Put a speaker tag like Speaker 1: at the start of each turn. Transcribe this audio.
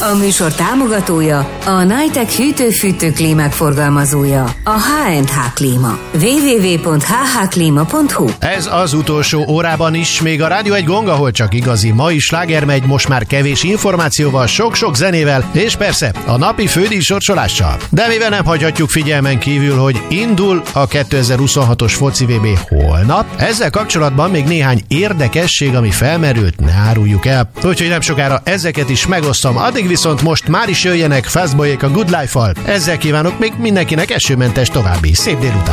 Speaker 1: A műsor támogatója a Nitec hűtő-fűtő klímák forgalmazója, a H&H Klíma. www.hhklima.hu.
Speaker 2: Ez az utolsó órában is még a Rádió egy gong, ahol csak igazi mai sláger megy, most már kevés információval, sok-sok zenével, és persze a napi fődíj sorsolással. De mivel nem hagyhatjuk figyelmen kívül, hogy indul a 2026-os foci VB holnap, ezzel kapcsolatban még néhány érdekesség, ami felmerült, ne áruljuk el. Úgyhogy nem sokára ezeket is megosztom, addig viszont most már is jöjjenek Fastboyék a Good Life-val. Ezzel kívánok még mindenkinek esőmentes további szép délután.